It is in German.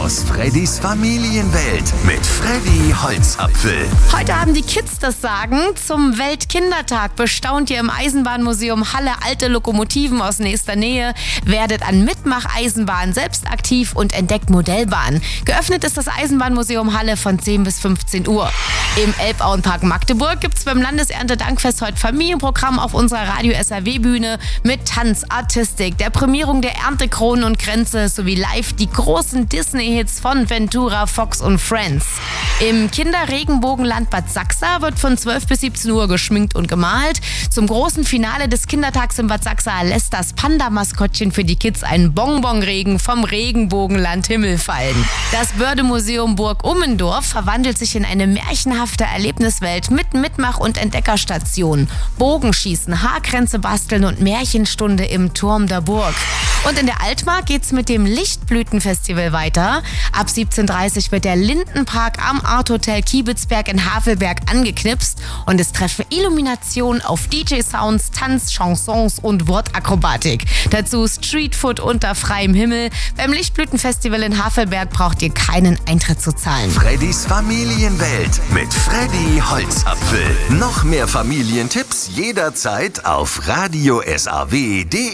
aus Freddys Familienwelt mit Freddy Holzapfel. Heute haben die Kids das Sagen. Zum Weltkindertag bestaunt ihr im Eisenbahnmuseum Halle alte Lokomotiven aus nächster Nähe, werdet an Mitmach-Eisenbahn selbst aktiv und entdeckt Modellbahnen. Geöffnet ist das Eisenbahnmuseum Halle von 10 bis 15 Uhr. Im Elbauenpark Magdeburg gibt es beim Landeserntedankfest heute Familienprogramm auf unserer Radio-SAW-Bühne mit Tanz, Artistik, der Prämierung der Erntekronen und Grenze sowie live die großen Disney-Hits von Ventura, Fox und Friends. Im Kinderregenbogenland Bad Sachsa wird von 12 bis 17 Uhr geschminkt und gemalt. Zum großen Finale des Kindertags in Bad Sachsa lässt das Panda-Maskottchen für die Kids einen Bonbonregen vom Regenbogenland Himmel fallen. Das Bördemuseum Burg Ummendorf verwandelt sich in eine märchenhafte Erlebniswelt mit Mitmach- und Entdeckerstationen. Bogenschießen, Haarkränze basteln und Märchenstunde im Turm der Burg. Und in der Altmark geht's mit dem Lichtblütenfestival weiter. Ab 17:30 wird der Lindenpark am Art Hotel Kiebitzberg in Havelberg angeknipst und es treffen Illuminationen auf DJ-Sounds, Tanz, Chansons und Wortakrobatik. Dazu Streetfood unter freiem Himmel. Beim Lichtblütenfestival in Havelberg braucht ihr keinen Eintritt zu zahlen. Freddys Familienwelt mit Freddy Holzapfel. Noch mehr Familientipps jederzeit auf radiosaw.de.